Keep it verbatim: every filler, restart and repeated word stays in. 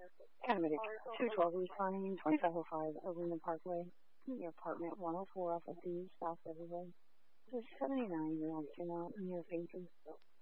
Paramedic, two twelve responding, twenty-five oh five Arena Parkway, your apartment one oh four off of D, South Everywhere. There's a seventy-nine-year-old female in your faces.